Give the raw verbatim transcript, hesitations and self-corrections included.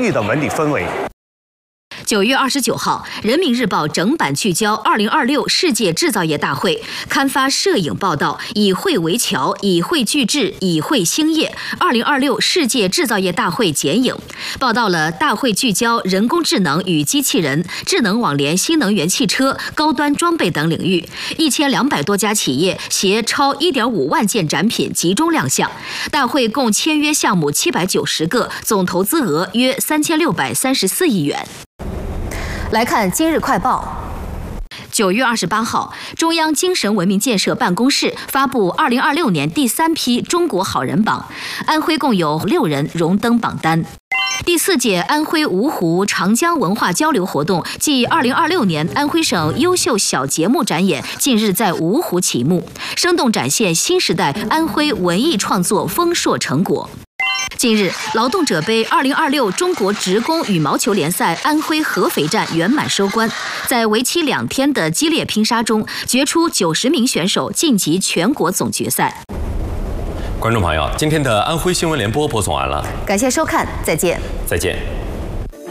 裕的文旅氛围。 九月二十九号，《人民日报》整版聚焦二零二六世界制造业大会，刊发摄影报道，以会为桥，以会聚智，以会兴业。二零二六世界制造业大会剪影，报道了大会聚焦人工智能与机器人、智能网联、新能源汽车、高端装备等领域，一千两百多家企业携超一点五万件展品集中亮相。大会共签约项目七百九十个，总投资额约三千六百三十四亿元。来看今日快报。九月二十八号，中央精神文明建设办公室发布二零二六年第三批中国好人榜，安徽共有六人荣登榜单。第四届安徽芜湖长江文化交流活动暨二零二六年安徽省优秀小节目展演近日在芜湖启幕，生动展现新时代安徽文艺创作丰硕成果。近日，劳动者杯二零二六中国职工羽毛球联赛安徽合肥站圆满收官，在为期两天的激烈拼杀中，决出九十名选手晋级全国总决赛。 观众朋友，今天的安徽新闻联播播送完了， 感谢收看，再见。 再见。